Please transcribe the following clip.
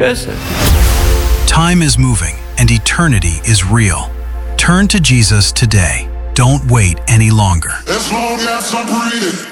Yes, sir. Time is moving and eternity is real. Turn to Jesus today. Don't wait any longer. As long as I'm breathing.